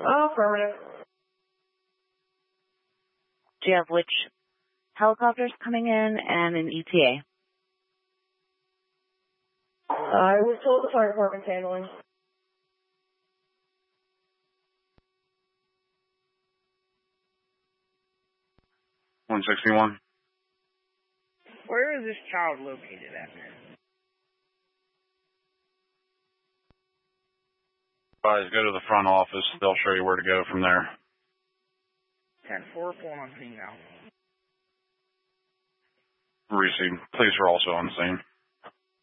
Affirmative. Do you have which helicopters coming in and an ETA? I was told the fire department's handling. $161. Where is this child located at? Guys, go to the front office. They'll show you where to go from there. 10-4, pulling on scene now. Receive. Police are also on scene.